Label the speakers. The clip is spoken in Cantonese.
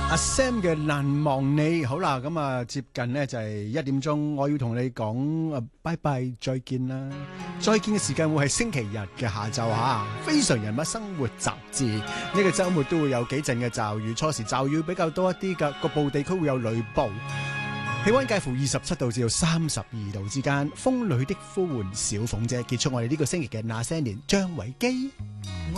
Speaker 1: 阿 Sam 嘅難忘你，好啦，咁啊接近呢就係1點鐘，我要同你講拜拜再見啦，再見嘅時間會係星期日嘅下晝吓。非常人物生活雜誌呢個周末都會有幾陣嘅驟雨，初時驟雨比較多一啲噶，局部地區會有雷暴，氣溫介乎27度至到32度之間，風裏的呼喚小鳳姐結束我哋呢個星期嘅那些年，張偉基。